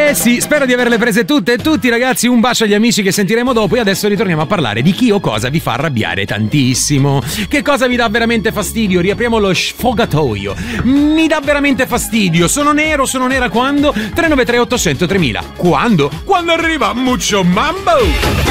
Sì, spero di averle prese tutte e tutti, ragazzi. Un bacio agli amici che sentiremo dopo e adesso ritorniamo a parlare di chi o cosa vi fa arrabbiare tantissimo. Che cosa vi dà veramente fastidio? Riapriamo lo sfogatoio. Mi dà veramente fastidio. Sono nera quando? 393 800 3000. Quando? Quando arriva Mucho Mambo!